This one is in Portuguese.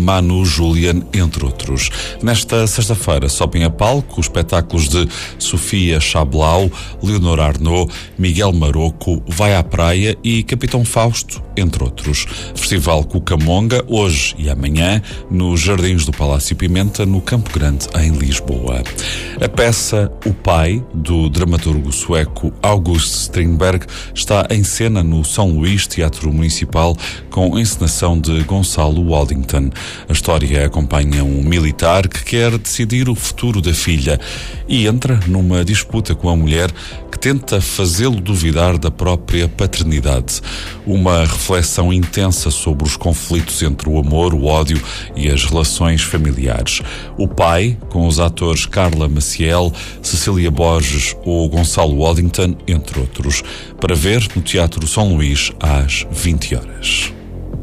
Manu Julian, entre outros. Nesta sexta-feira sobem a palco os espetáculos de Sofia Chablau, Leonor Arnaud, Miguel Maroco, Vai à Praia e Capitão Fausto, entre outros. Festival Cucamonga, hoje e amanhã, nos Jardins do Palácio Pimenta, no Campo Grande, em Lisboa. A peça O Pai, do dramaturgo sueco August Strindberg, está em cena no São Luís Teatro Municipal, com encenação de Gonçalo Waddington. A história acompanha um militar que quer decidir o futuro da filha e entra numa disputa com a mulher que tenta fazê-lo duvidar da própria paternidade. Uma reflexão intensa sobre os conflitos entre o amor, o ódio e as relações familiares. O Pai, com os atores Carla Maciel, Cecília Borges ou Gonçalo Waddington, entre outros. Para ver no Teatro São Luís, às 20 horas.